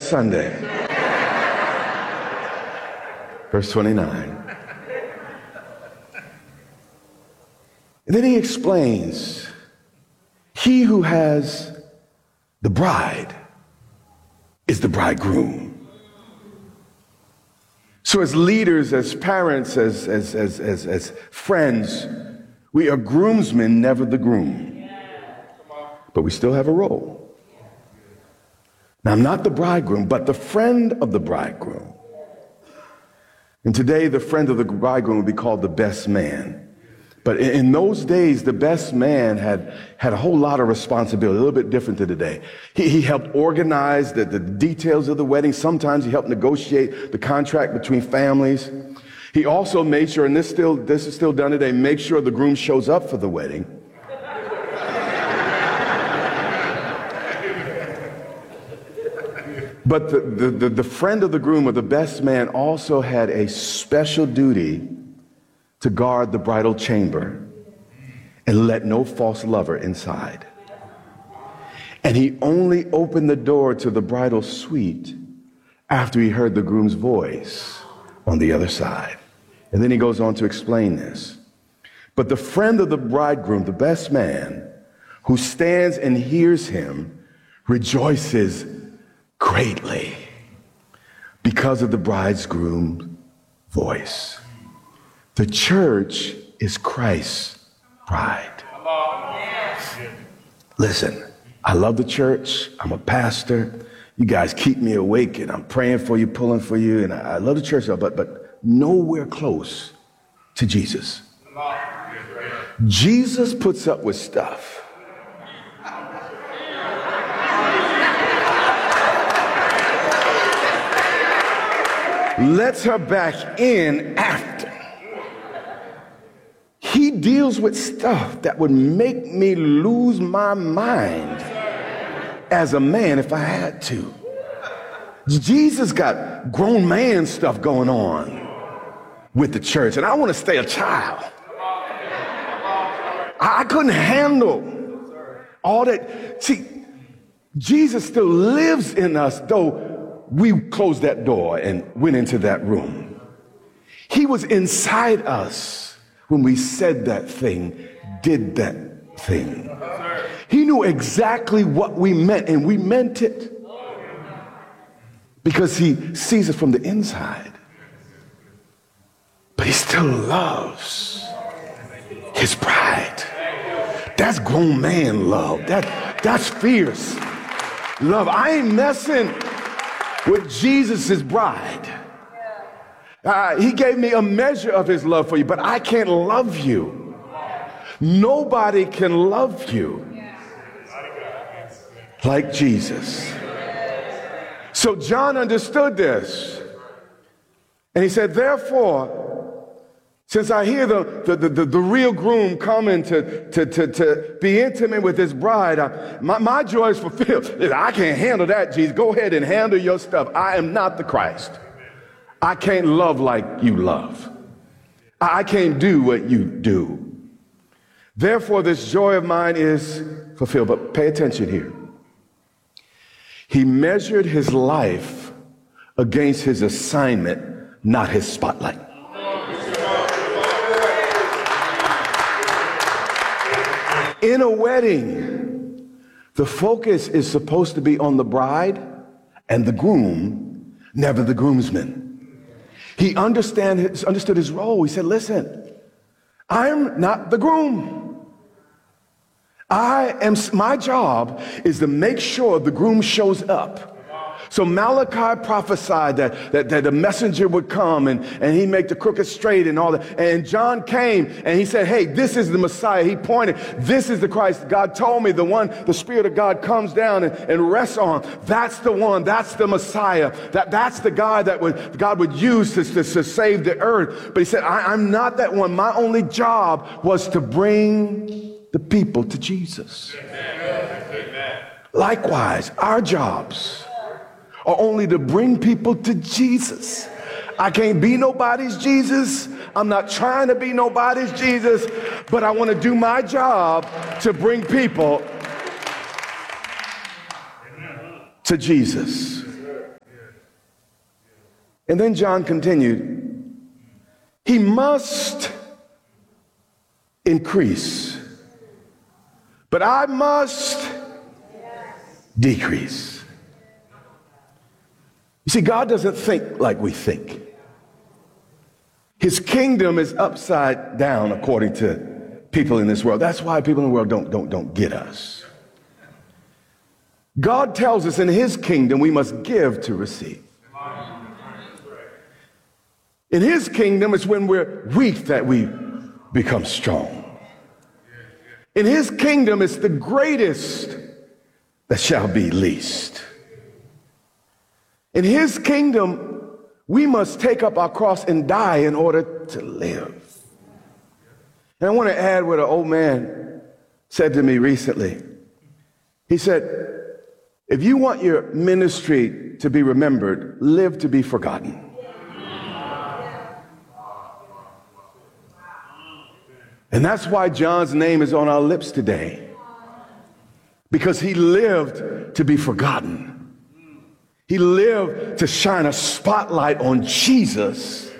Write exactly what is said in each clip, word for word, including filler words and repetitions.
Sunday. Verse twenty-nine. And then he explains, he who has the bride is the bridegroom. So as leaders, as parents, as, as, as, as, as friends, we are groomsmen, never the groom. But we still have a role. Now, I'm not the bridegroom, but the friend of the bridegroom. And today, the friend of the bridegroom would be called the best man. But in those days, the best man had, had a whole lot of responsibility, a little bit different to today. He, he helped organize the, the details of the wedding. Sometimes he helped negotiate the contract between families. He also made sure, and this still this is still done today, make sure the groom shows up for the wedding. But the, the, the, the friend of the groom, or the best man, also had a special duty to guard the bridal chamber and let no false lover inside. And he only opened the door to the bridal suite after he heard the groom's voice on the other side. And then he goes on to explain this. But the friend of the bridegroom, the best man, who stands and hears him, rejoices greatly because of the bridegroom's voice. The church is Christ's bride. Listen, I love the church. I'm a pastor. You guys keep me awake, and I'm praying for you, pulling for you, and I, I love the church, but, but nowhere close to Jesus. Jesus puts up with stuff. Lets her back in after. He deals with stuff that would make me lose my mind as a man if I had to. Jesus got grown man stuff going on with the church, and I want to stay a child. I couldn't handle all that. See, Jesus still lives in us, though we closed that door and went into that room. He was inside us when we said that thing, did that thing. He knew exactly what we meant, and we meant it because he sees us from the inside. But he still loves his bride. That's grown man love. That, that's fierce love. I ain't messing with Jesus' bride. Uh, he gave me a measure of his love for you, but I can't love you. Nobody can love you like Jesus. So John understood this. And he said, therefore, since I hear the, the, the, the, the real groom coming to, to, to, to be intimate with his bride, I, my, my joy is fulfilled. I can't handle that, Jesus. Go ahead and handle your stuff. I am not the Christ. I can't love like you love. I can't do what you do. Therefore, this joy of mine is fulfilled. But pay attention here. He measured his life against his assignment, not his spotlight. In a wedding, the focus is supposed to be on the bride and the groom, never the groomsman. He understand his, understood his role. He said, listen, I'm not the groom. I am, my job is to make sure the groom shows up. So Malachi prophesied that, that, that the messenger would come and, and he'd make the crooked straight and all that. And John came and he said, hey, this is the Messiah. He pointed, this is the Christ. God told me the one, the Spirit of God comes down and, and rests on. That's the one. That's the Messiah. That, that's the guy that would, God would use to, to, to save the earth. But he said, I, I'm not that one. My only job was to bring the people to Jesus. Amen. Likewise, our jobs are only to bring people to Jesus. I can't be nobody's Jesus. I'm not trying to be nobody's Jesus, but I want to do my job to bring people to Jesus. And then John continued, he must increase, but I must decrease. You see, God doesn't think like we think. His kingdom is upside down according to people in this world. That's why people in the world don't, don't, don't get us. God tells us in his kingdom we must give to receive. In his kingdom, it's when we're weak that we become strong. In his kingdom, it's the greatest that shall be least. In his kingdom, we must take up our cross and die in order to live. And I want to add what an old man said to me recently. He said, if you want your ministry to be remembered, live to be forgotten. And that's why John's name is on our lips today. Because he lived to be forgotten. He lived to shine a spotlight on Jesus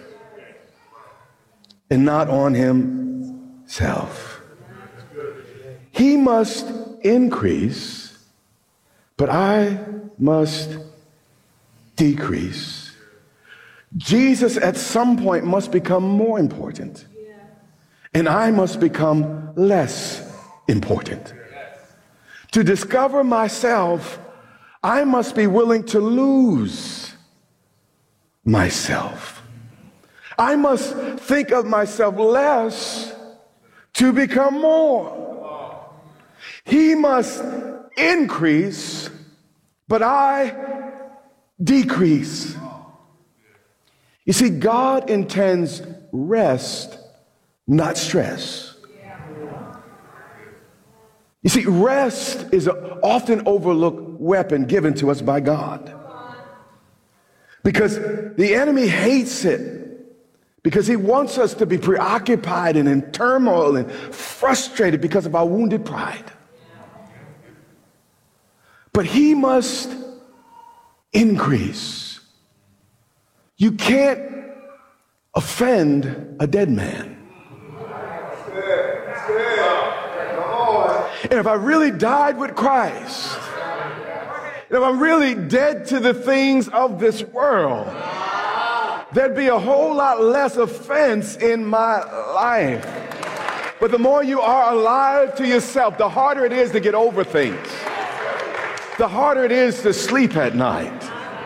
and not on himself. He must increase, but I must decrease. Jesus at some point must become more important, and I must become less important. To discover myself, I must be willing to lose myself. I must think of myself less to become more. He must increase, but I decrease. You see, God intends rest, not stress. You see, rest is an often overlooked weapon given to us by God. Because the enemy hates it. Because he wants us to be preoccupied and in turmoil and frustrated because of our wounded pride. But he must increase. You can't offend a dead man. And if I really died with Christ, and if I'm really dead to the things of this world, there'd be a whole lot less offense in my life. But the more you are alive to yourself, the harder it is to get over things. The harder it is to sleep at night.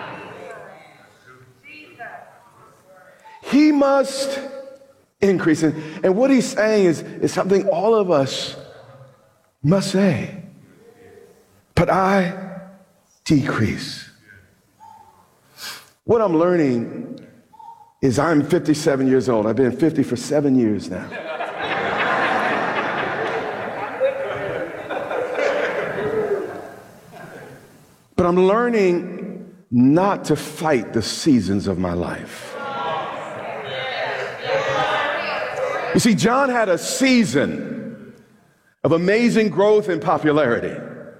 He must increase. And, and what he's saying is, is something all of us must say. But I decrease. What I'm learning is I'm fifty-seven years old. I've been fifty for seven years now. But I'm learning not to fight the seasons of my life. You see, John had a season of amazing growth and popularity.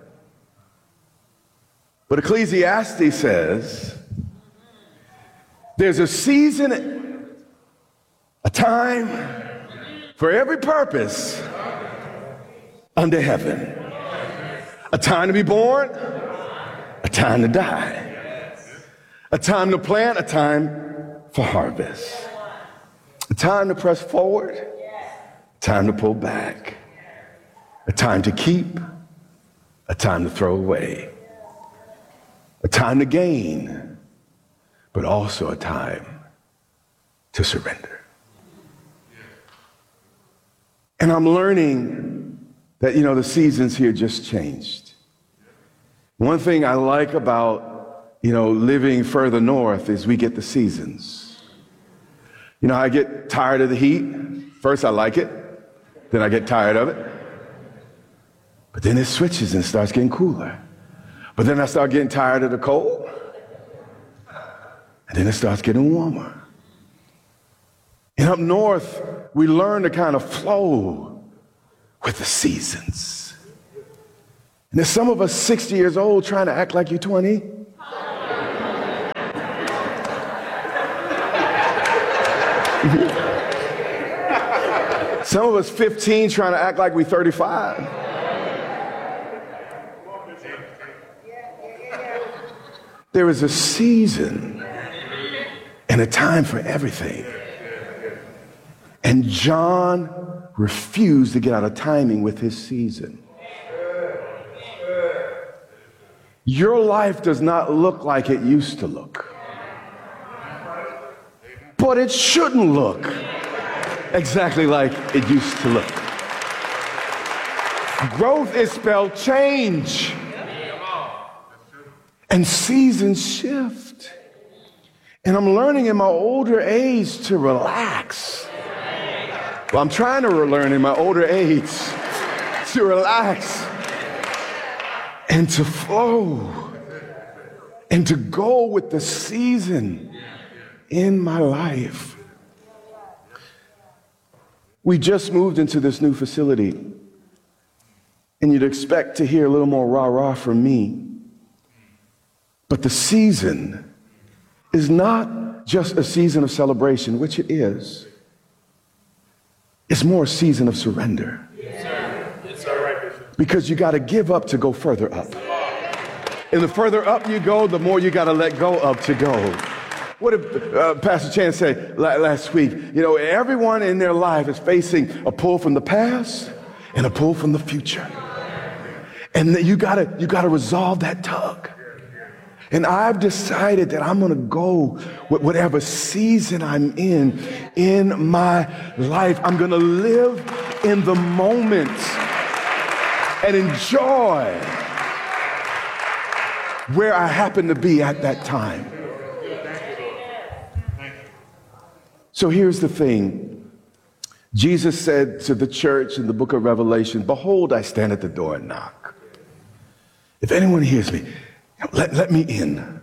But Ecclesiastes says there's a season, a time for every purpose under heaven. A time to be born, a time to die. A time to plant, a time for harvest. A time to press forward, a time to pull back. A time to keep, a time to throw away. A time to gain, but also a time to surrender. And I'm learning that, you know, the seasons here just changed. One thing I like about, you know, living further north is we get the seasons. You know, I get tired of the heat. First I like it, then I get tired of it. But then it switches and starts getting cooler. But then I start getting tired of the cold. And then it starts getting warmer. And up north, we learn to kind of flow with the seasons. And there's some of us sixty years old trying to act like you're twenty. Some of us fifteen trying to act like we're thirty-five. There is a season and a time for everything. And John refused to get out of timing with his season. Your life does not look like it used to look. But it shouldn't look exactly like it used to look. Growth is spelled change. And seasons shift. And I'm learning in my older age to relax. Well, I'm trying to learn in my older age to relax and to flow and to go with the season in my life. We just moved into this new facility, and you'd expect to hear a little more rah-rah from me. But the season is not just a season of celebration, which it is. It's more a season of surrender. Yes, sir. Yes, sir. Right, Bishop. Because you got to give up to go further up. And the further up you go, the more you got to let go of to go. What did uh, Pastor Chan say last week? You know, everyone in their life is facing a pull from the past and a pull from the future. And you got to you got to resolve that tug. And I've decided that I'm going to go with whatever season I'm in, in my life. I'm going to live in the moment and enjoy where I happen to be at that time. So here's the thing. Jesus said to the church in the book of Revelation, "Behold, I stand at the door and knock. If anyone hears me, Let, let me in."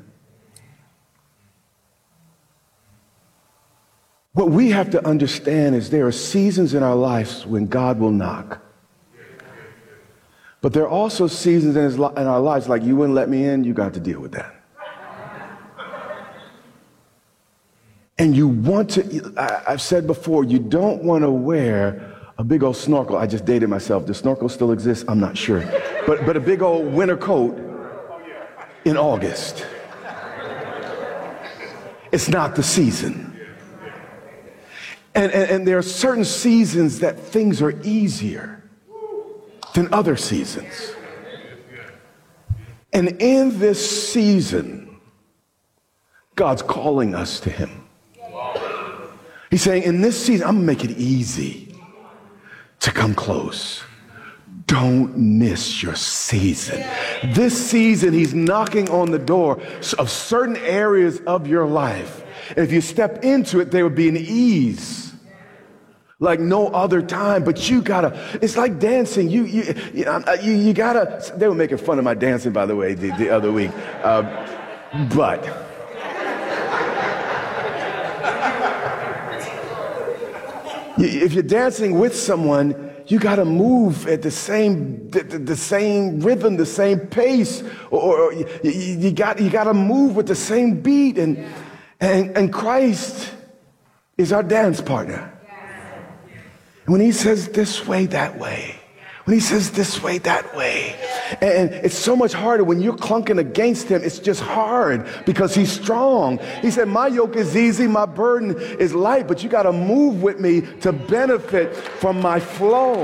What we have to understand is there are seasons in our lives when God will knock. But there are also seasons in, his, in our lives like, you wouldn't let me in, you got to deal with that. And you want to, I, I've said before, you don't want to wear a big old snorkel. I just dated myself. Does snorkel still exist? I'm not sure. But, but a big old winter coat in August. It's not the season. And, and, and there are certain seasons that things are easier than other seasons. And in this season, God's calling us to him. He's saying, in this season, I'm going to make it easy to come close. Don't miss your season. This season, he's knocking on the door of certain areas of your life. And if you step into it, there would be an ease like no other time. But you gotta, it's like dancing. You, you, you, you, you gotta, they were making fun of my dancing, by the way, the, the other week. Uh, but if you're dancing with someone, you got to move at the same the, the, the same rhythm, the same pace, or, or you, you got you got to move with the same beat. And and and Christ is our dance partner. And when he says this way, that way, when he says this way, that way, and it's so much harder when you're clunking against him. It's just hard because he's strong. He said, "My yoke is easy, my burden is light," but you got to move with me to benefit from my flow.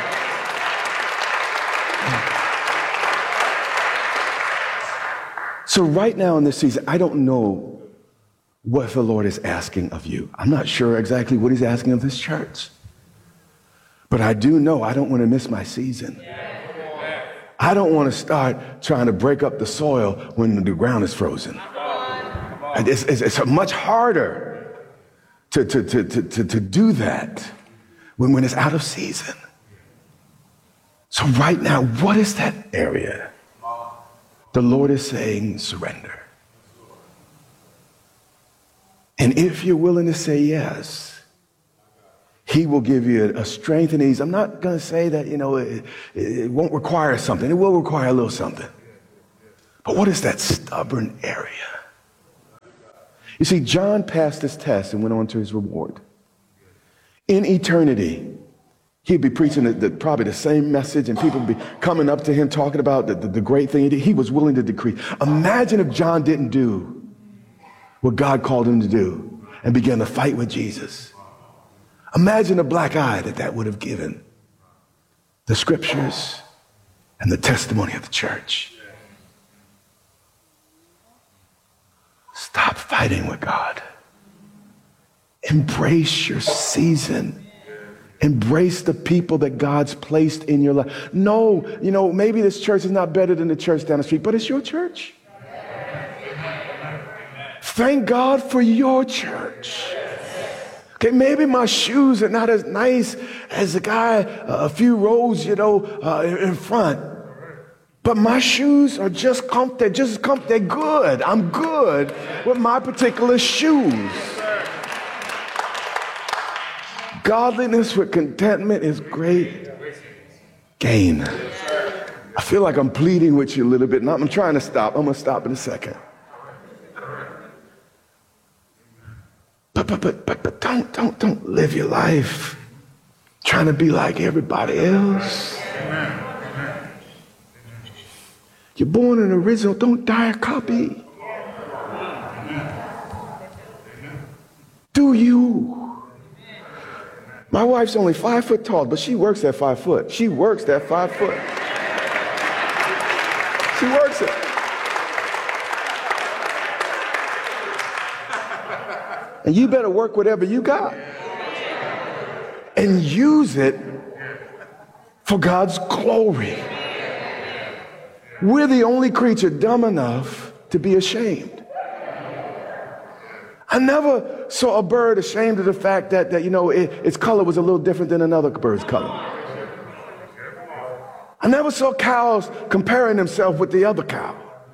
So right now in this season, I don't know what the Lord is asking of you. I'm not sure exactly what he's asking of this church. But I do know I don't want to miss my season. I don't want to start trying to break up the soil when the ground is frozen. And it's, it's, it's much harder to, to, to, to, to, to do that when, when it's out of season. So right now, what is that area? The Lord is saying, surrender. And if you're willing to say yes, he will give you a strength and ease. I'm not going to say that, you know, it, it won't require something. It will require a little something. But what is that stubborn area? You see, John passed this test and went on to his reward. in eternity, he'd be preaching the, the, probably the same message, and people would be coming up to him talking about the, the, the great thing he did. He was willing to decrease. Imagine if John didn't do what God called him to do and began to fight with Jesus. Imagine the black eye that that would have given the scriptures and the testimony of the church. Stop fighting with God. Embrace your season. Embrace the people that God's placed in your life. No, you know, maybe this church is not better than the church down the street, but it's your church. Thank God for your church. Okay, maybe my shoes are not as nice as the guy uh, a few rows, you know, uh, in front. But my shoes are just comfy. They're just comfy. They're good. I'm good with my particular shoes. Godliness with contentment is great gain. I feel like I'm pleading with you a little bit. Now I'm trying to stop. I'm going to stop in a second. But, but, but, but, but don't, don't, don't live your life trying to be like everybody else. You're born an original. Don't die a copy. Do you? My wife's only five foot tall, but she works at five foot. She works at five foot. She works it. And you better work whatever you got and use it for God's glory. We're the only creature dumb enough to be ashamed. I never saw a bird ashamed of the fact that, that you know, it, its color was a little different than another bird's color. I never saw cows comparing themselves with the other cow.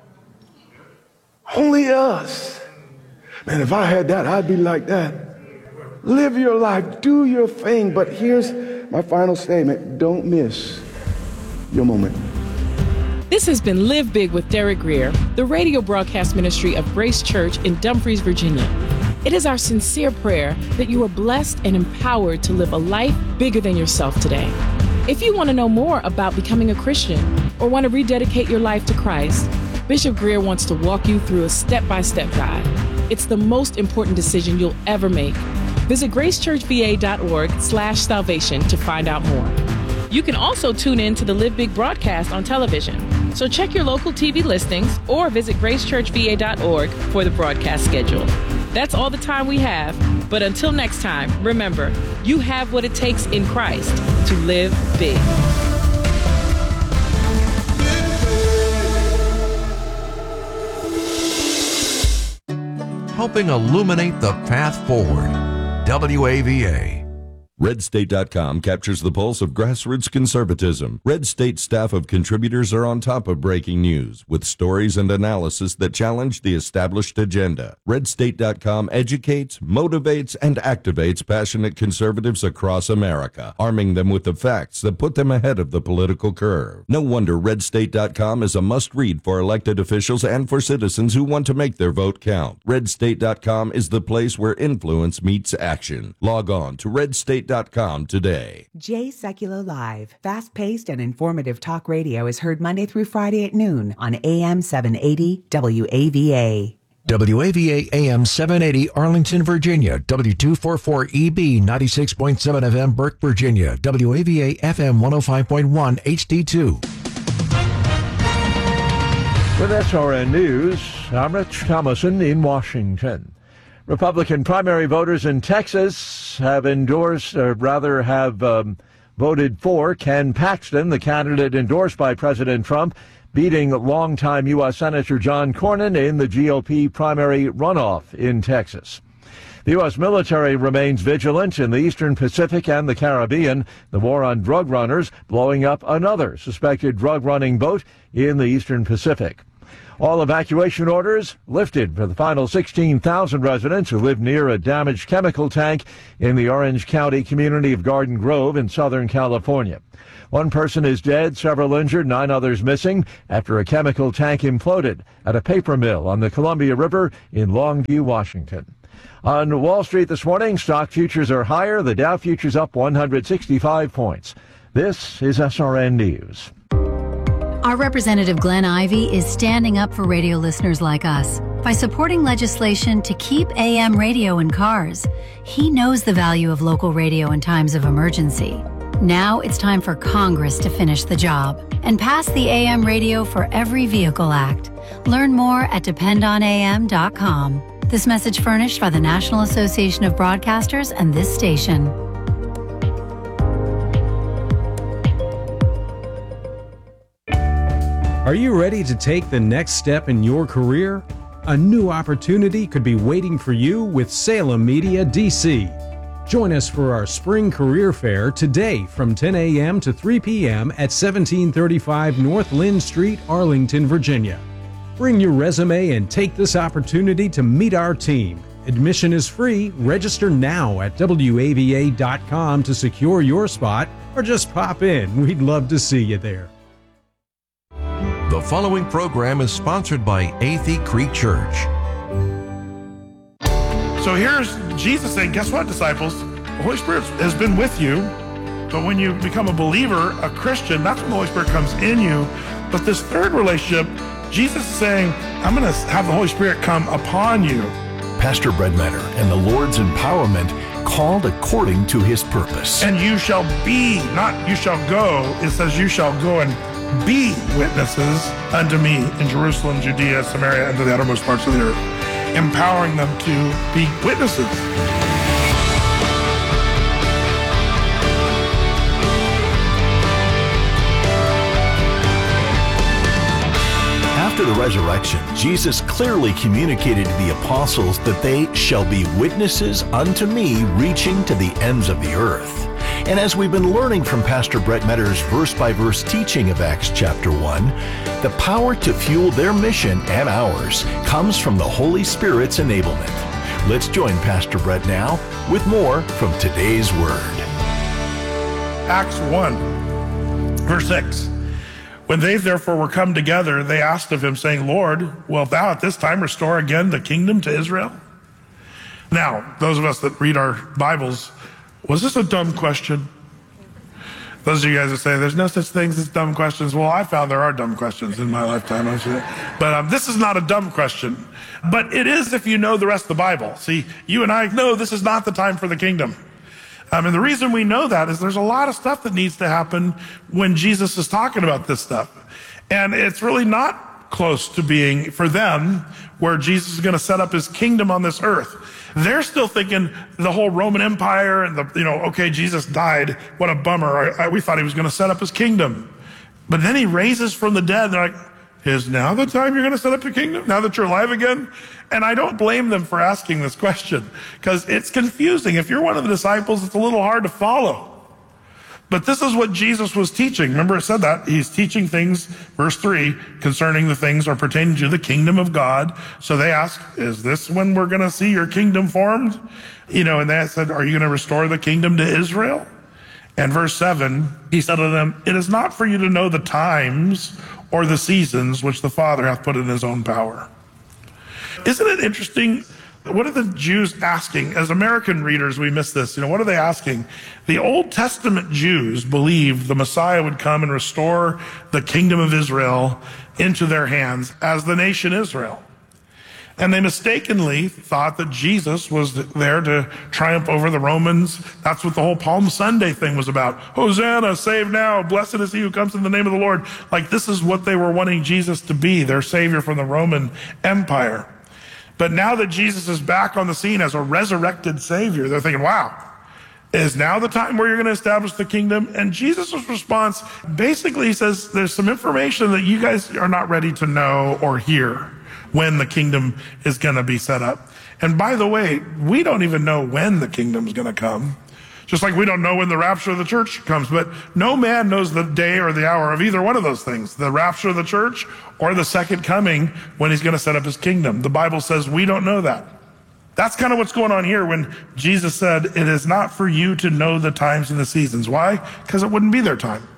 Only us. Man, if I had that, I'd be like that. Live your life, do your thing. But here's my final statement. Don't miss your moment. This has been Live Big with Derek Grier, the radio broadcast ministry of Grace Church in Dumfries, Virginia. It is our sincere prayer that you are blessed and empowered to live a life bigger than yourself today. If you want to know more about becoming a Christian or want to rededicate your life to Christ, Bishop Grier wants to walk you through a step-by-step guide. It's the most important decision you'll ever make. Visit gracechurchva.org slash salvation to find out more. You can also tune in to the Live Big broadcast on television. So check your local T V listings or visit gracechurchva dot org for the broadcast schedule. That's all the time we have. But until next time, remember, you have what it takes in Christ to live big. Helping illuminate the path forward. W A V A. red state dot com captures the pulse of grassroots conservatism. Red State staff of contributors are on top of breaking news with stories and analysis that challenge the established agenda. red state dot com educates, motivates, and activates passionate conservatives across America, arming them with the facts that put them ahead of the political curve. No wonder red state dot com is a must-read for elected officials and for citizens who want to make their vote count. red state dot com is the place where influence meets action. Log on to red state dot com today. Jay Sekulow Live, fast-paced and informative talk radio is heard Monday through Friday at noon on A M seven eighty W A V A. W A V A A M seven eighty Arlington, Virginia. W two forty-four E B ninety-six point seven F M Burke, Virginia. W A V A F M one oh five point one H D two. With S R N News, I'm Rich Thomason in Washington. Republican primary voters in Texas have endorsed, or rather have um, voted for Ken Paxton, the candidate endorsed by President Trump, beating longtime U S Senator John Cornyn in the G O P primary runoff in Texas. The U S military remains vigilant in the Eastern Pacific and the Caribbean, the war on drug runners blowing up another suspected drug-running boat in the Eastern Pacific. All evacuation orders lifted for the final sixteen thousand residents who live near a damaged chemical tank in the Orange County community of Garden Grove in Southern California. One person is dead, several injured, nine others missing after a chemical tank imploded at a paper mill on the Columbia River in Longview, Washington. On Wall Street this morning, stock futures are higher. The Dow futures up one hundred sixty-five points. This is S R N News. Our Representative Glenn Ivey is standing up for radio listeners like us by supporting legislation to keep A M radio in cars. He knows the value of local radio in times of emergency. Now it's time for Congress to finish the job and pass the A M Radio for Every Vehicle Act. Learn more at depend on A M dot com. This message furnished by the National Association of Broadcasters and this station. Are you ready to take the next step in your career? A new opportunity could be waiting for you with Salem Media D C. Join us for our Spring Career Fair today from ten a.m. to three p.m. at seventeen thirty-five North Lynn Street, Arlington, Virginia. Bring your resume and take this opportunity to meet our team. Admission is free. Register now at W A V A dot com to secure your spot, or just pop in. We'd love to see you there. The following program is sponsored by Athey Creek Church. So here's Jesus saying, guess what, disciples? The Holy Spirit has been with you, but when you become a believer, a Christian, that's when the Holy Spirit comes in you. But this third relationship, Jesus is saying, I'm going to have the Holy Spirit come upon you. Pastor Brett Metter and the Lord's empowerment called according to his purpose. And you shall be, not you shall go. It says you shall go and be witnesses unto me in Jerusalem, Judea, Samaria, and to the uttermost parts of the earth, empowering them to be witnesses. After the resurrection, Jesus clearly communicated to the apostles that they shall be witnesses unto me, reaching to the ends of the earth. And as we've been learning from Pastor Brett Metter's verse-by-verse teaching of Acts chapter one, the power to fuel their mission and ours comes from the Holy Spirit's enablement. Let's join Pastor Brett now with more from today's Word. Acts one, verse six. When they therefore were come together, they asked of him, saying, Lord, wilt thou at this time restore again the kingdom to Israel? Now, those of us that read our Bibles, was this a dumb question? Those of you guys that say there's no such things as dumb questions. Well, I found there are dumb questions in my lifetime. But um, this is not a dumb question. But it is if you know the rest of the Bible. See, you and I know this is not the time for the kingdom. Um, and the reason we know that is there's a lot of stuff that needs to happen when Jesus is talking about this stuff. And it's really not close to being, for them, where Jesus is going to set up his kingdom on this earth. They're still thinking the whole Roman Empire and the, you know, okay, Jesus died. What a bummer. I, I, we thought he was going to set up his kingdom. But then he raises from the dead. They're like, is now the time you're going to set up your kingdom? Now that you're alive again? And I don't blame them for asking this question because it's confusing. If you're one of the disciples, it's a little hard to follow. But this is what Jesus was teaching. Remember it said that. He's teaching things, verse three, concerning the things are pertaining to the kingdom of God. So they ask, is this when we're going to see your kingdom formed? You know, and they said, are you going to restore the kingdom to Israel? And verse seven, he said to them, it is not for you to know the times or the seasons which the Father hath put in his own power. Isn't it interesting? What are the Jews asking? As American readers, we miss this. You know, what are they asking? The Old Testament Jews believed the Messiah would come and restore the kingdom of Israel into their hands as the nation Israel. And they mistakenly thought that Jesus was there to triumph over the Romans. That's what the whole Palm Sunday thing was about. Hosanna, save now, blessed is he who comes in the name of the Lord. Like this is what they were wanting Jesus to be, their savior from the Roman Empire. But now that Jesus is back on the scene as a resurrected savior, they're thinking, wow, is now the time where you're going to establish the kingdom? And Jesus' response, basically he says, there's some information that you guys are not ready to know or hear when the kingdom is going to be set up. And by the way, we don't even know when the kingdom is going to come. Just like we don't know when the rapture of the church comes, but no man knows the day or the hour of either one of those things, the rapture of the church or the second coming when he's going to set up his kingdom. The Bible says we don't know that. That's kind of what's going on here when Jesus said, it is not for you to know the times and the seasons. Why? Because it wouldn't be their time.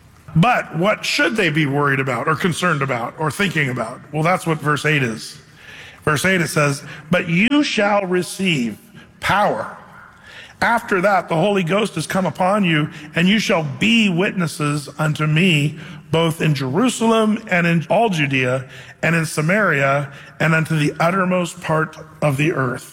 But what should they be worried about or concerned about or thinking about? Well, that's what verse eight is. Verse eight, it says, but you shall receive power. After that, the Holy Ghost has come upon you, and you shall be witnesses unto me, both in Jerusalem and in all Judea and in Samaria and unto the uttermost part of the earth.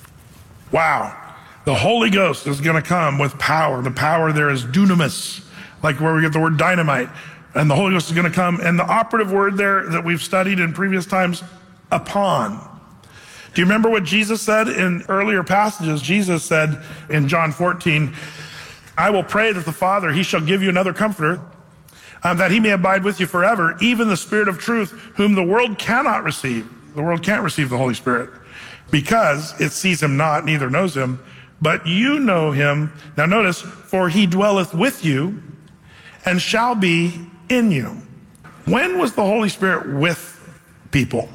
Wow. The Holy Ghost is going to come with power. The power there is dunamis, like where we get the word dynamite. And the Holy Ghost is going to come. And the operative word there that we've studied in previous times, upon. Do you remember what Jesus said in earlier passages? Jesus said in John fourteen, I will pray that the Father, he shall give you another comforter, um, that he may abide with you forever, even the Spirit of truth, whom the world cannot receive. The world can't receive the Holy Spirit because it sees him not, neither knows him, but you know him. Now notice, for he dwelleth with you and shall be in you. When was the Holy Spirit with people?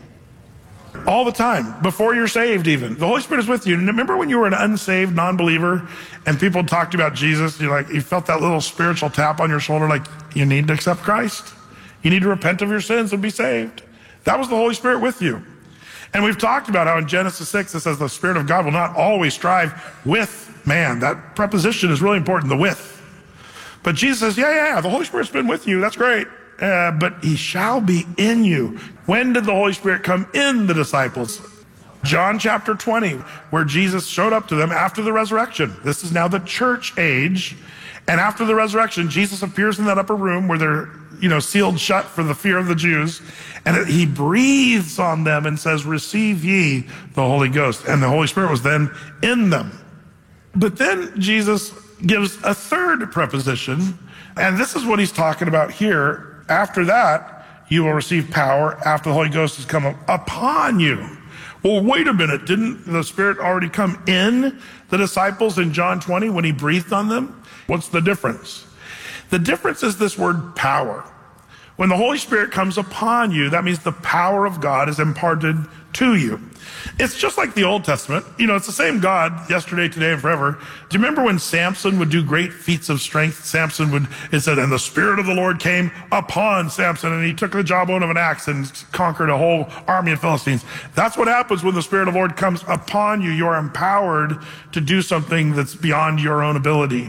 All the time, before you're saved even. The Holy Spirit is with you. Remember when you were an unsaved non-believer and people talked about Jesus, you like you felt that little spiritual tap on your shoulder like you need to accept Christ. You need to repent of your sins and be saved. That was the Holy Spirit with you. And we've talked about how in Genesis six it says the Spirit of God will not always strive with man. That preposition is really important, the with. But Jesus says, yeah, yeah, yeah, the Holy Spirit's been with you. That's great. Uh, but he shall be in you. When did the Holy Spirit come in the disciples? John chapter twenty, where Jesus showed up to them after the resurrection. This is now the church age. And after the resurrection, Jesus appears in that upper room where they're, you know, sealed shut for the fear of the Jews. And he breathes on them and says, receive ye the Holy Ghost. And the Holy Spirit was then in them. But then Jesus gives a third preposition. And this is what he's talking about here. After that, you will receive power after the Holy Ghost has come upon you. Well, wait a minute. Didn't the Spirit already come in the disciples in John twenty when he breathed on them? What's the difference? The difference is this word power. When the Holy Spirit comes upon you, that means the power of God is imparted to you. It's just like the Old Testament. You know, it's the same God yesterday, today, and forever. Do you remember when Samson would do great feats of strength? Samson would, it said, and the Spirit of the Lord came upon Samson, and he took the jawbone of an axe and conquered a whole army of Philistines. That's what happens when the Spirit of the Lord comes upon you. You're empowered to do something that's beyond your own ability.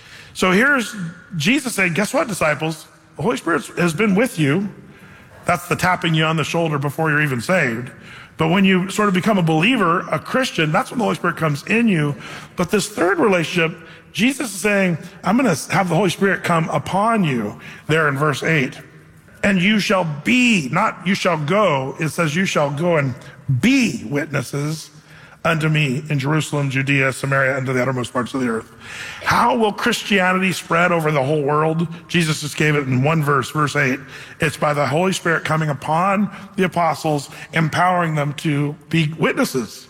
So here's Jesus saying, guess what, disciples? The Holy Spirit has been with you. That's the tapping you on the shoulder before you're even saved. But when you sort of become a believer, a Christian, that's when the Holy Spirit comes in you. But this third relationship, Jesus is saying, I'm going to have the Holy Spirit come upon you there in verse eight. And you shall be, not you shall go, it says you shall go and be witnesses unto me in Jerusalem, Judea, Samaria, and to the uttermost parts of the earth. How will Christianity spread over the whole world? Jesus just gave it in one verse, verse eight. It's by the Holy Spirit coming upon the apostles, empowering them to be witnesses.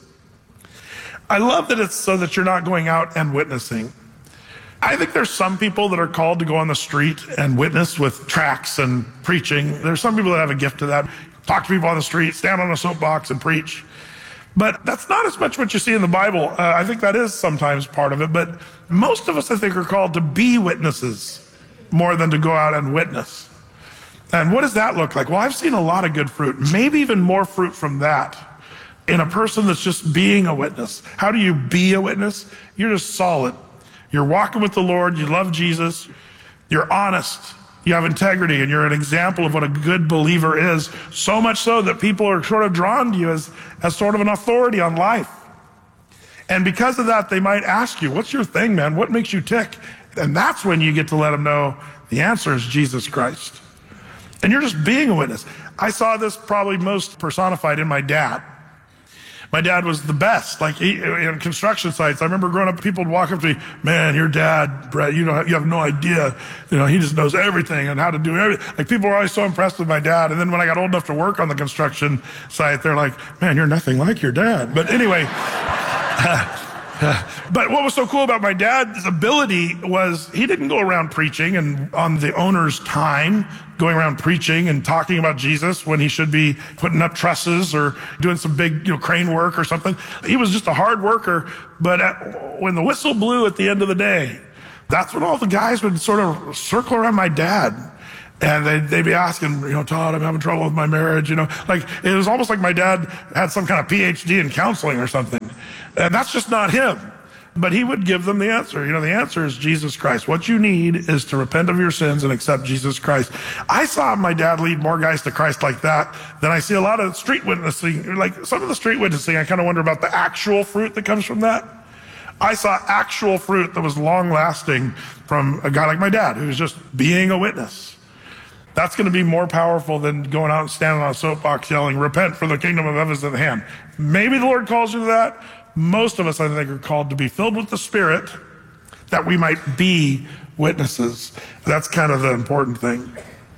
I love that it's so that you're not going out and witnessing. I think there's some people that are called to go on the street and witness with tracts and preaching. There's some people that have a gift to that. Talk to people on the street, stand on a soapbox and preach. But that's not as much what you see in the Bible. Uh, I think that is sometimes part of it. But most of us, I think, are called to be witnesses more than to go out and witness. And what does that look like? Well, I've seen a lot of good fruit, maybe even more fruit from that in a person that's just being a witness. How do you be a witness? You're just solid. You're walking with the Lord. You love Jesus. You're honest. You have integrity, and you're an example of what a good believer is, so much so that people are sort of drawn to you as, as sort of an authority on life. And because of that, they might ask you, what's your thing, man? What makes you tick? And that's when you get to let them know the answer is Jesus Christ. And you're just being a witness. I saw this probably most personified in my dad. My dad was the best, like he, in construction sites. I remember growing up, people would walk up to me, man, your dad, Brett, you know, you have no idea. You know, he just knows everything and how to do everything. Like people were always so impressed with my dad. And then when I got old enough to work on the construction site, they're like, man, you're nothing like your dad. But anyway, but what was so cool about my dad's ability was he didn't go around preaching and on the owner's time, going around preaching and talking about Jesus when he should be putting up trusses or doing some big, you know, crane work or something. He was just a hard worker. But at, when the whistle blew at the end of the day, that's when all the guys would sort of circle around my dad. And they'd, they'd be asking, you know, Todd, I'm having trouble with my marriage, you know. Like, it was almost like my dad had some kind of P H D in counseling or something. And that's just not him. But he would give them the answer. You know, the answer is Jesus Christ. What you need is to repent of your sins and accept Jesus Christ. I saw my dad lead more guys to Christ like that than I see a lot of street witnessing. Like, some of the street witnessing, I kind of wonder about the actual fruit that comes from that. I saw actual fruit that was long-lasting from a guy like my dad, who was just being a witness. That's going to be more powerful than going out and standing on a soapbox yelling, repent, for the kingdom of heaven is at hand. Maybe the Lord calls you to that. Most of us, I think, are called to be filled with the Spirit that we might be witnesses. That's kind of the important thing.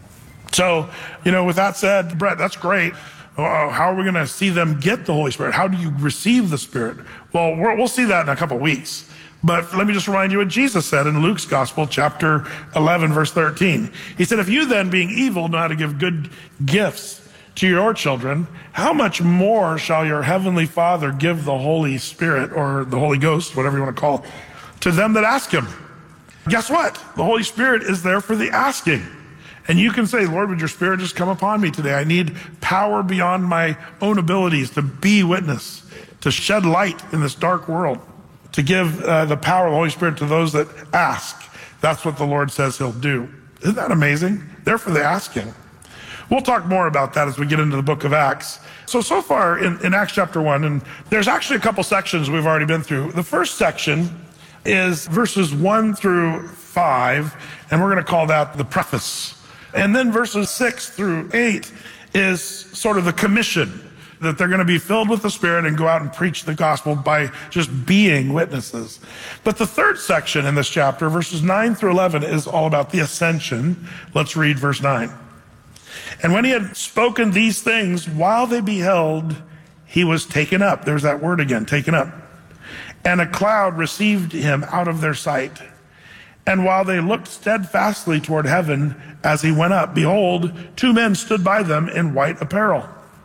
So, you know, with that said, Brett, that's great. How are we going to see them get the Holy Spirit? How do you receive the Spirit? Well, we'll see that in a couple of weeks. But let me just remind you what Jesus said in Luke's Gospel, chapter eleven, verse thirteen. He said, if you then, being evil, know how to give good gifts to your children, how much more shall your heavenly Father give the Holy Spirit, or the Holy Ghost, whatever you want to call it, to them that ask him? Guess what? The Holy Spirit is there for the asking. And you can say, Lord, would your Spirit just come upon me today? I need power beyond my own abilities to be witness, to shed light in this dark world, to give uh, the power of the Holy Spirit to those that ask. That's what the Lord says he'll do. Isn't that amazing? They're for the asking. We'll talk more about that as we get into the book of Acts. So, so far in, in Acts chapter one, and there's actually a couple sections we've already been through. The first section is verses one through five, and we're going to call that the preface. And then verses six through eight is sort of the commission, that they're going to be filled with the Spirit and go out and preach the gospel by just being witnesses. But the third section in this chapter, verses nine through eleven, is all about the ascension. Let's read verse nine. And when he had spoken these things, while they beheld, he was taken up. There's that word again, taken up. And a cloud received him out of their sight. And while they looked steadfastly toward heaven as he went up, behold, two men stood by them in white apparel.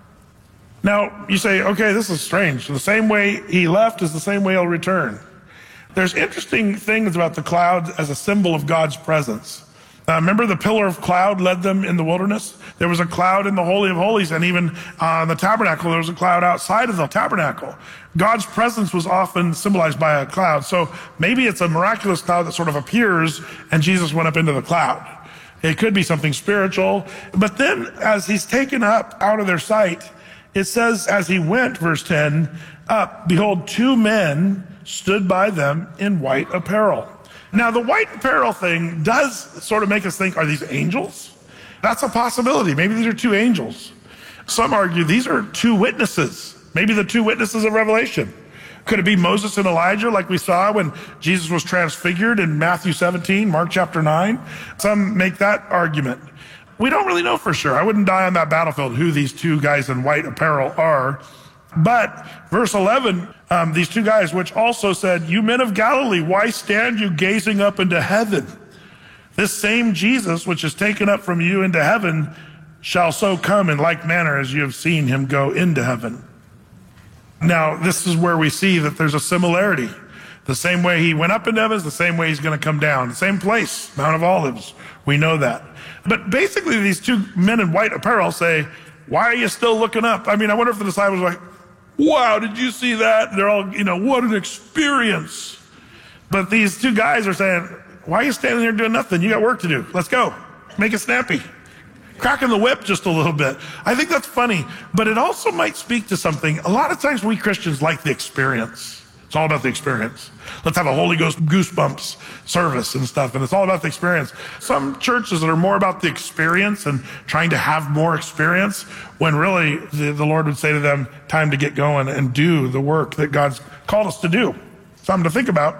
Now, you say, okay, this is strange. The same way he left is the same way he'll return. There's interesting things about the cloud as a symbol of God's presence. Uh, remember the pillar of cloud led them in the wilderness? There was a cloud in the Holy of Holies, and even uh, in the tabernacle, there was a cloud outside of the tabernacle. God's presence was often symbolized by a cloud. So maybe it's a miraculous cloud that sort of appears, and Jesus went up into the cloud. It could be something spiritual. But then as he's taken up out of their sight, it says, as he went, verse ten, up, behold, two men stood by them in white apparel. Now, the white apparel thing does sort of make us think, are these angels? That's a possibility. Maybe these are two angels. Some argue these are two witnesses. Maybe the two witnesses of Revelation. Could it be Moses and Elijah, like we saw when Jesus was transfigured in Matthew seventeen, Mark chapter nine? Some make that argument. We don't really know for sure. I wouldn't die on that battlefield who these two guys in white apparel are. But verse eleven, um, these two guys, which also said, you men of Galilee, why stand you gazing up into heaven? This same Jesus, which is taken up from you into heaven, shall so come in like manner as you have seen him go into heaven. Now, this is where we see that there's a similarity. The same way he went up into heaven is the same way he's going to come down. The same place, Mount of Olives. We know that. But basically, these two men in white apparel say, why are you still looking up? I mean, I wonder if the disciples were like, wow, did you see that? And they're all, you know, what an experience. But these two guys are saying, why are you standing there doing nothing? You got work to do. Let's go. Make it snappy. Cracking the whip just a little bit. I think that's funny, but it also might speak to something. A lot of times we Christians like the experience. It's all about the experience. Let's have a Holy Ghost goosebumps service and stuff, and it's all about the experience. Some churches that are more about the experience and trying to have more experience, when really the, the Lord would say to them, time to get going and do the work that God's called us to do. Something to think about.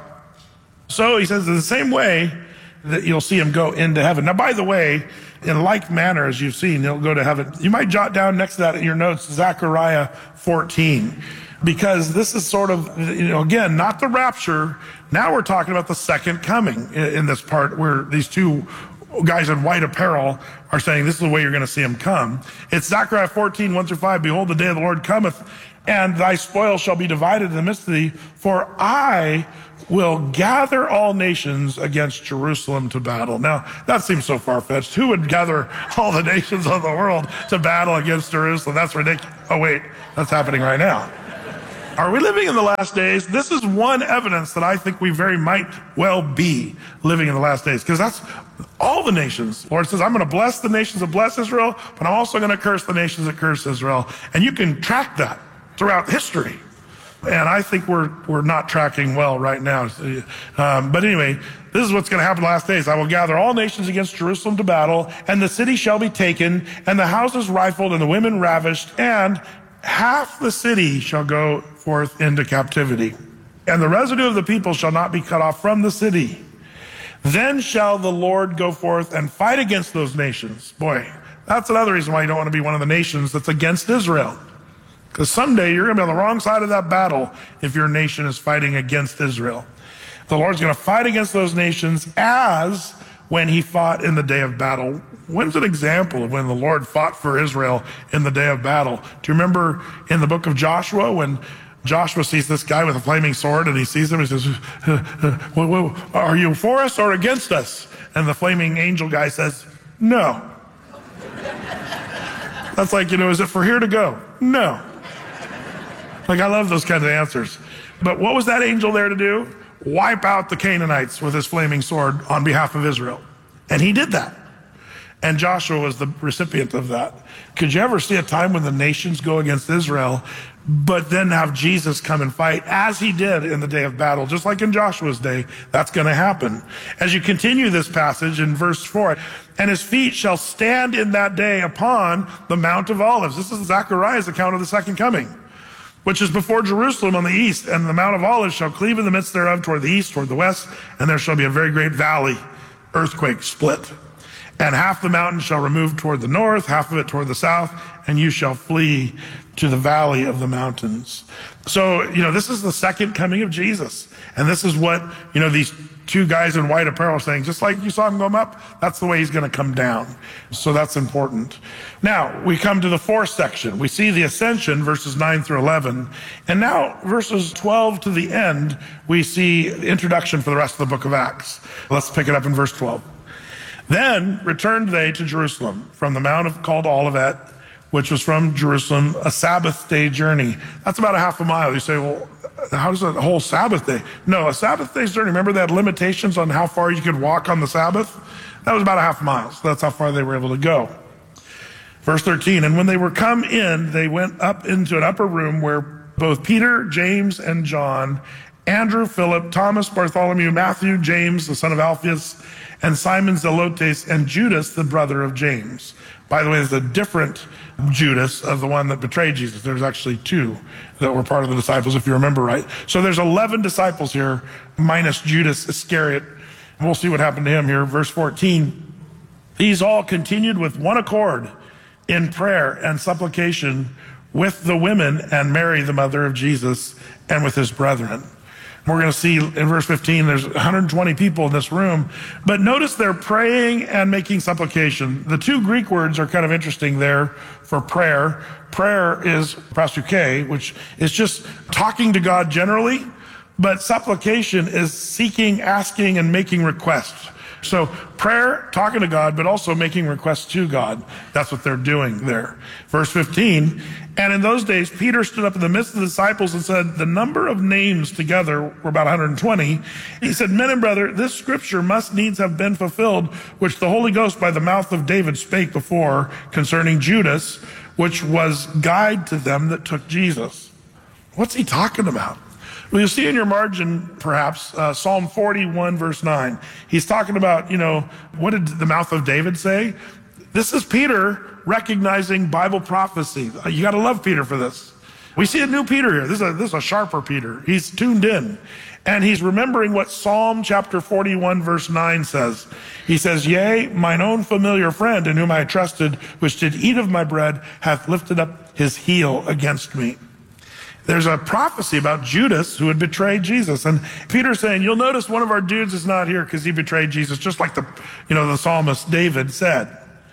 So he says, in the same way that you'll see him go into heaven. Now, by the way, in like manner as you've seen, he'll go to heaven. You might jot down next to that in your notes, Zechariah fourteen. Because this is sort of, you know, again, not the rapture. Now we're talking about the second coming in this part where these two guys in white apparel are saying this is the way you're going to see him come. It's Zechariah fourteen, one through five. Behold, the day of the Lord cometh and thy spoil shall be divided in the midst of thee, for I will gather all nations against Jerusalem to battle. Now, that seems so far-fetched. Who would gather all the nations of the world to battle against Jerusalem? That's ridiculous. Oh, wait, that's happening right now. Are we living in the last days? This is one evidence that I think we very might well be living in the last days, because that's all the nations. Lord says, I'm going to bless the nations that bless Israel, but I'm also going to curse the nations that curse Israel. And you can track that throughout history. And I think we're we're not tracking well right now. Um, but anyway, this is what's going to happen in the last days. I will gather all nations against Jerusalem to battle, and the city shall be taken, and the houses rifled, and the women ravished, and half the city shall go forth into captivity. And the residue of the people shall not be cut off from the city. Then shall the Lord go forth and fight against those nations. Boy, that's another reason why you don't want to be one of the nations that's against Israel. Because someday you're going to be on the wrong side of that battle if your nation is fighting against Israel. The Lord's going to fight against those nations as when he fought in the day of battle. When's an example of when the Lord fought for Israel in the day of battle? Do you remember in the book of Joshua when Joshua sees this guy with a flaming sword, and he sees him and he says, whoa, whoa, are you for us or against us? And the flaming angel guy says, no. That's like, you know, is it for here to go? No. Like, I love those kinds of answers. But what was that angel there to do? Wipe out the Canaanites with his flaming sword on behalf of Israel. And he did that. And Joshua was the recipient of that. Could you ever see a time when the nations go against Israel, but then have Jesus come and fight as he did in the day of battle, just like in Joshua's day? That's going to happen. As you continue this passage in verse four, and his feet shall stand in that day upon the Mount of Olives. This is Zechariah's account of the second coming, which is before Jerusalem on the east, and the Mount of Olives shall cleave in the midst thereof toward the east, toward the west, and there shall be a very great valley, earthquake, split. And half the mountain shall remove toward the north, half of it toward the south, and you shall flee to the valley of the mountains. So, you know, this is the second coming of Jesus. And this is what, you know, these two guys in white apparel are saying, just like you saw him come up, that's the way he's going to come down. So that's important. Now, we come to the fourth section. We see the ascension, verses nine through eleven. And now, verses twelve to the end, we see the introduction for the rest of the book of Acts. Let's pick it up in verse twelve. Then returned they to Jerusalem from the Mount of called Olivet, which was from Jerusalem a Sabbath day journey. That's about a half a mile. You say, well, how does a whole Sabbath day? No, a Sabbath day's journey. Remember they had limitations on how far you could walk on the Sabbath? That was about a half a mile. So that's how far they were able to go. Verse thirteen, and when they were come in, they went up into an upper room where both Peter, James, and John, Andrew, Philip, Thomas, Bartholomew, Matthew, James, the son of Alphaeus, and Simon Zelotes, and Judas, the brother of James. By the way, there's a different Judas of the one that betrayed Jesus. There's actually two that were part of the disciples, if you remember right. So there's eleven disciples here, minus Judas Iscariot. We'll see what happened to him here. Verse fourteen, these all continued with one accord in prayer and supplication with the women and Mary, the mother of Jesus, and with his brethren. We're going to see in verse fifteen, there's one hundred twenty people in this room. But notice they're praying and making supplication. The two Greek words are kind of interesting there for prayer. Prayer is prasuke, which is just talking to God generally. But supplication is seeking, asking, and making requests. So prayer, talking to God, but also making requests to God. That's what they're doing there. Verse fifteen, and in those days, Peter stood up in the midst of the disciples and said, the number of names together were about one hundred twenty. He said, men and brother, this scripture must needs have been fulfilled, which the Holy Ghost by the mouth of David spake before concerning Judas, which was guide to them that took Jesus. What's he talking about? Well, you'll see in your margin, perhaps, uh, Psalm forty-one, verse nine. He's talking about, you know, what did the mouth of David say? This is Peter recognizing Bible prophecy. You got to love Peter for this. We see a new Peter here. This is a, this is a sharper Peter. He's tuned in. And he's remembering what Psalm chapter forty-one, verse nine says. He says, yea, mine own familiar friend in whom I trusted, which did eat of my bread, hath lifted up his heel against me. There's a prophecy about Judas who had betrayed Jesus. And Peter's saying, you'll notice one of our dudes is not here because he betrayed Jesus, just like the, you know, the psalmist David said.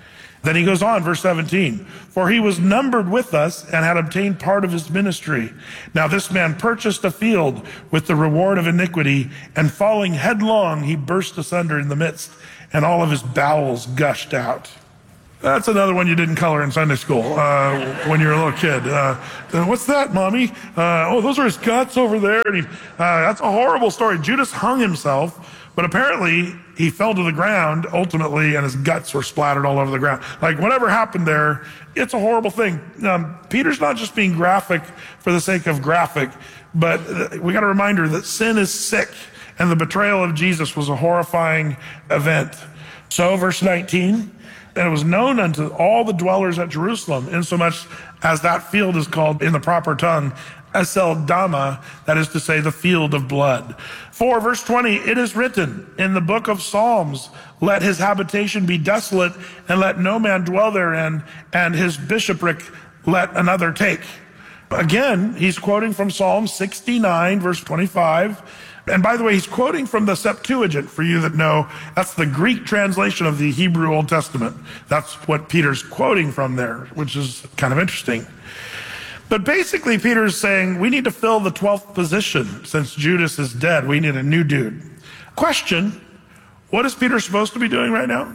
Then he goes on, verse seventeen, for he was numbered with us and had obtained part of his ministry. Now this man purchased a field with the reward of iniquity, and falling headlong, he burst asunder in the midst, and all of his bowels gushed out. That's another one you didn't color in Sunday school uh, when you were a little kid. Uh, what's that, Mommy? Uh, oh, those are his guts over there. And he, uh, that's a horrible story. Judas hung himself. But apparently, he fell to the ground ultimately, and his guts were splattered all over the ground. Like, whatever happened there, it's a horrible thing. Um, Peter's not just being graphic for the sake of graphic, but we got a reminder that sin is sick, and the betrayal of Jesus was a horrifying event. So, verse nineteen, and it was known unto all the dwellers at Jerusalem, insomuch as that field is called in the proper tongue, Aceldama, that is to say, the field of blood. For, verse twenty, it is written in the book of Psalms, let his habitation be desolate, and let no man dwell therein, and his bishopric let another take. Again, he's quoting from Psalm sixty-nine, verse twenty-five. And by the way, he's quoting from the Septuagint, for you that know, that's the Greek translation of the Hebrew Old Testament. That's what Peter's quoting from there, which is kind of interesting. But basically, Peter's saying, we need to fill the twelfth position. Since Judas is dead, we need a new dude. Question, what is Peter supposed to be doing right now?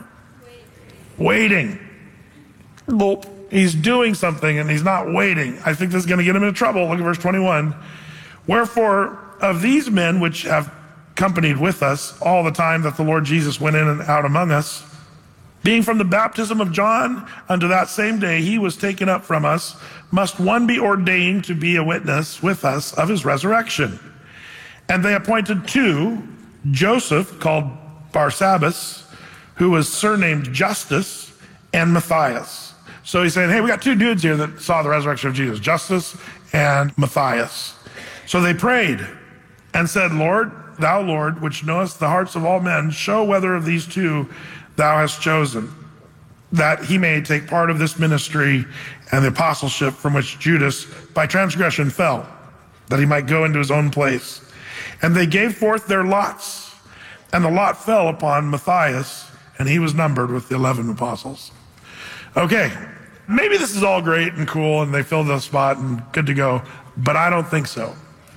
Waiting. Waiting. He's doing something and he's not waiting. I think this is going to get him into trouble. Look at verse twenty-one. Wherefore, of these men which have companied with us all the time that the Lord Jesus went in and out among us, being from the baptism of John unto that same day he was taken up from us, must one be ordained to be a witness with us of his resurrection. And they appointed two, Joseph, called Barsabbas, who was surnamed Justus, and Matthias. So he's saying, hey, we got two dudes here that saw the resurrection of Jesus, Justus and Matthias. So they prayed and said, Lord, thou Lord, which knowest the hearts of all men, show whether of these two thou hast chosen, that he may take part of this ministry and the apostleship from which Judas by transgression fell, that he might go into his own place. And they gave forth their lots, and the lot fell upon Matthias, and he was numbered with the eleven apostles. Okay, maybe this is all great and cool, and they filled the spot and good to go, but I don't think so.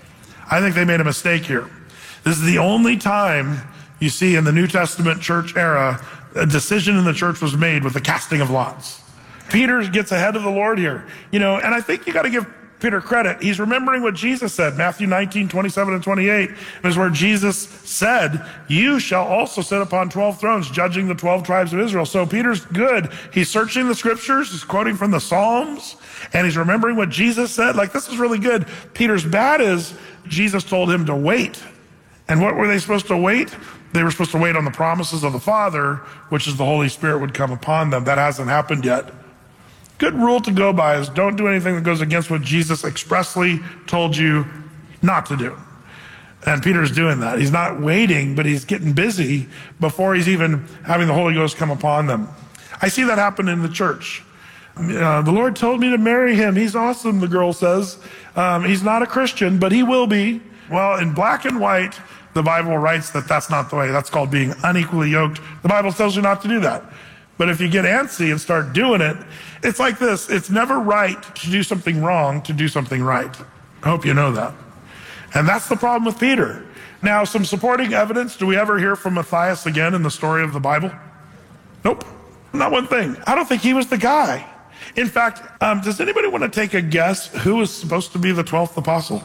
I think they made a mistake here. This is the only time you see in the New Testament church era a decision in the church was made with the casting of lots. Peter gets ahead of the Lord here, you know, and I think you got to give Peter credit. He's remembering what Jesus said, Matthew nineteen, twenty-seven and twenty-eight, is where Jesus said, you shall also sit upon twelve thrones, judging the twelve tribes of Israel. So Peter's good. He's searching the scriptures, he's quoting from the Psalms, and he's remembering what Jesus said. Like, this is really good. Peter's bad is Jesus told him to wait. And what were they supposed to wait? They were supposed to wait on the promises of the Father, which is the Holy Spirit would come upon them. That hasn't happened yet. Good rule to go by is don't do anything that goes against what Jesus expressly told you not to do. And Peter's doing that. He's not waiting, but he's getting busy before he's even having the Holy Ghost come upon them. I see that happen in the church. Uh, the Lord told me to marry him. He's awesome, the girl says. Um, he's not a Christian, but he will be. Well, in black and white, the Bible writes that that's not the way. That's called being unequally yoked. The Bible tells you not to do that. But if you get antsy and start doing it, it's like this. It's never right to do something wrong to do something right. I hope you know that. And that's the problem with Peter. Now, some supporting evidence. Do we ever hear from Matthias again in the story of the Bible? Nope. Not one thing. I don't think he was the guy. In fact, um, does anybody want to take a guess who was supposed to be the twelfth apostle?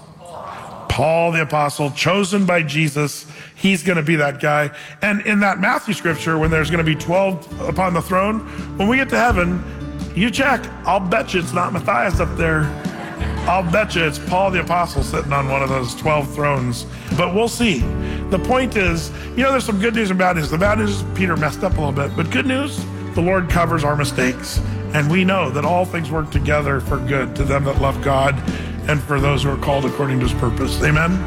Paul the apostle, chosen by Jesus. He's going to be that guy. And in that Matthew scripture, when there's going to be twelve upon the throne, when we get to heaven, you check. I'll bet you it's not Matthias up there. I'll bet you it's Paul the apostle sitting on one of those twelve thrones. But we'll see. The point is, you know, there's some good news and bad news. The bad news is Peter messed up a little bit. But good news, the Lord covers our mistakes. And we know that all things work together for good to them that love God and for those who are called according to his purpose. Amen.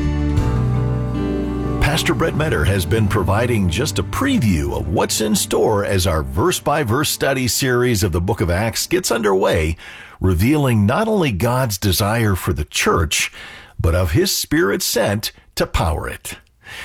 Pastor Brett Metter has been providing just a preview of what's in store as our verse-by-verse study series of the book of Acts gets underway, revealing not only God's desire for the church, but of his Spirit sent to power it.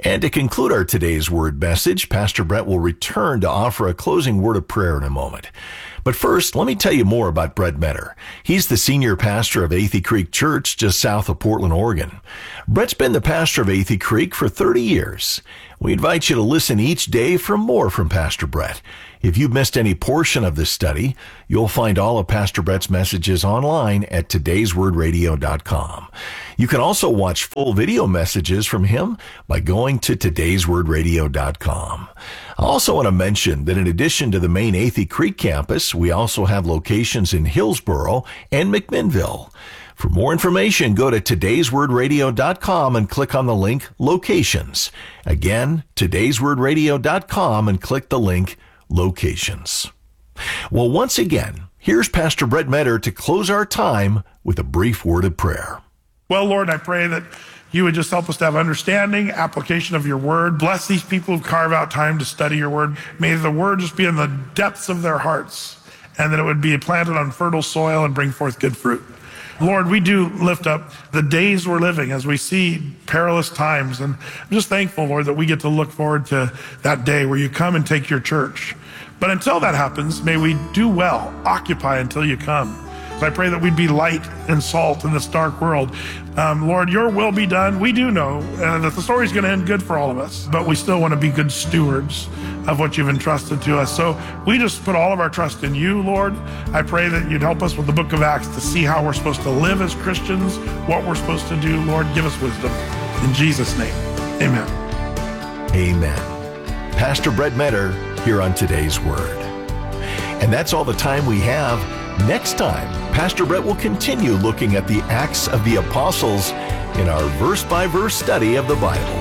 And to conclude our today's word message, Pastor Brett will return to offer a closing word of prayer in a moment. But first, let me tell you more about Brett Metter. He's the senior pastor of Athey Creek Church just south of Portland, Oregon. Brett's been the pastor of Athey Creek for thirty years. We invite you to listen each day for more from Pastor Brett. If you've missed any portion of this study, you'll find all of Pastor Brett's messages online at todays word radio dot com. You can also watch full video messages from him by going to todays word radio dot com. I also want to mention that in addition to the main Athey Creek campus, we also have locations in Hillsboro and McMinnville. For more information, go to todays word radio dot com and click on the link Locations. Again, todays word radio dot com and click the link Locations. Well, once again, here's Pastor Brett Metter to close our time with a brief word of prayer. Well, Lord, I pray that you would just help us to have understanding, application of your word. Bless these people who carve out time to study your word. May the word just be in the depths of their hearts, and that it would be planted on fertile soil and bring forth good fruit. Lord, we do lift up the days we're living as we see perilous times. And I'm just thankful, Lord, that we get to look forward to that day where you come and take your church. But until that happens, may we do well, occupy until you come. So I pray that we'd be light and salt in this dark world. Um, Lord, your will be done. We do know uh, that the story's going to end good for all of us, but we still want to be good stewards of what you've entrusted to us. So we just put all of our trust in you, Lord. I pray that you'd help us with the book of Acts to see how we're supposed to live as Christians, what we're supposed to do. Lord, give us wisdom. In Jesus' name, amen. Amen. Pastor Brett Metter here on Today's Word. And that's all the time we have. Next time, Pastor Brett will continue looking at the Acts of the Apostles in our verse-by-verse study of the Bible.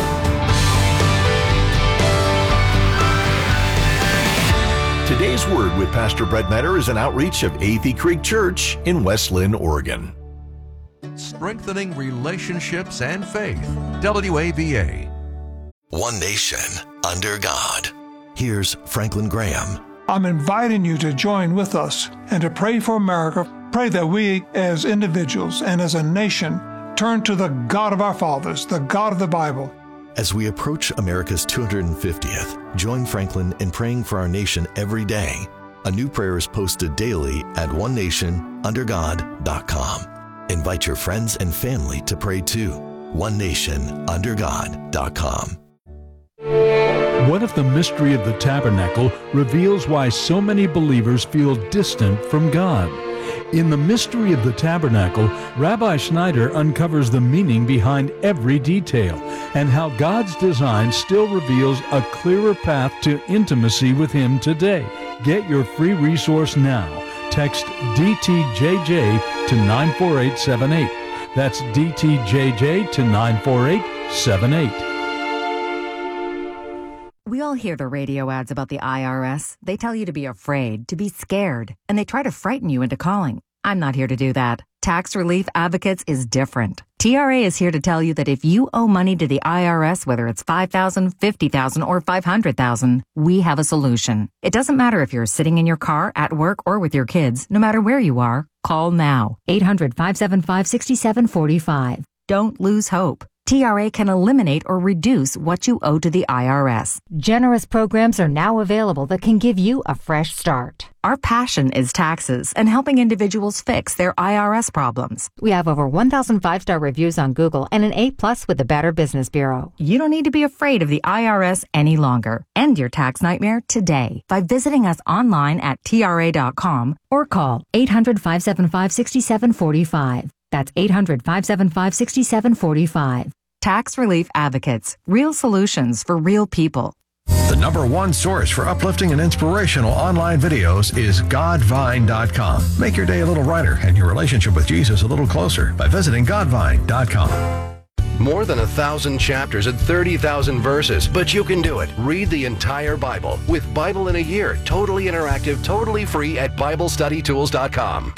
Today's Word with Pastor Brett Metter is an outreach of Athey Creek Church in West Lynn, Oregon. Strengthening relationships and faith. W A V A. One nation under God. Here's Franklin Graham. I'm inviting you to join with us and to pray for America. Pray that we as individuals and as a nation turn to the God of our fathers, the God of the Bible. As we approach America's two hundred fiftieth, join Franklin in praying for our nation every day. A new prayer is posted daily at one nation under god dot com. Invite your friends and family to pray too. one nation under god dot com. What if the mystery of the tabernacle reveals why so many believers feel distant from God? In The Mystery of the Tabernacle, Rabbi Schneider uncovers the meaning behind every detail and how God's design still reveals a clearer path to intimacy with Him today. Get your free resource now. Text D T J J to nine four eight seven eight. That's D T J J to nine four eight seven eight. We all hear the radio ads about the I R S. They tell you to be afraid, to be scared, and they try to frighten you into calling. I'm not here to do that. Tax Relief Advocates is different. T R A is here to tell you that if you owe money to the I R S, whether it's five thousand dollars, fifty thousand dollars, or five hundred thousand dollars, we have a solution. It doesn't matter if you're sitting in your car, at work, or with your kids. No matter where you are, call now. eight hundred, five seven five, six seven four five. Don't lose hope. T R A can eliminate or reduce what you owe to the I R S. Generous programs are now available that can give you a fresh start. Our passion is taxes and helping individuals fix their I R S problems. We have over one thousand five-star reviews on Google and an A plus with the Better Business Bureau. You don't need to be afraid of the I R S any longer. End your tax nightmare today by visiting us online at T R A dot com or call eight hundred, five seven five, six seven four five. That's eight hundred, five seven five, six seven four five. Tax Relief Advocates. Real solutions for real people. The number one source for uplifting and inspirational online videos is godvine dot com. Make your day a little brighter and your relationship with Jesus a little closer by visiting godvine dot com. More than a thousand chapters and thirty thousand verses, but you can do it. Read the entire Bible with Bible in a Year. Totally interactive, totally free at bible study tools dot com.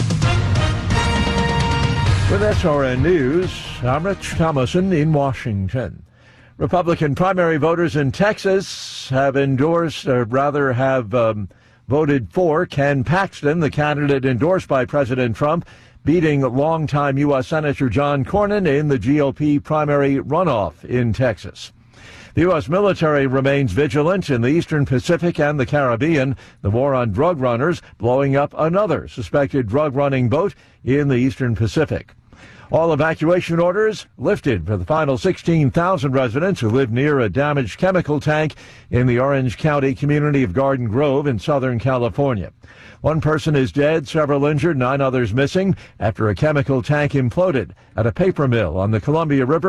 With S R N News, I'm Rich Thomason in Washington. Republican primary voters in Texas have endorsed, or rather have um, voted for Ken Paxton, the candidate endorsed by President Trump, beating longtime U S Senator John Cornyn in the G O P primary runoff in Texas. The U S military remains vigilant in the Eastern Pacific and the Caribbean. The war on drug runners blowing up another suspected drug-running boat in the Eastern Pacific. All evacuation orders lifted for the final sixteen thousand residents who live near a damaged chemical tank in the Orange County community of Garden Grove in Southern California. One person is dead, several injured, nine others missing after a chemical tank imploded at a paper mill on the Columbia River.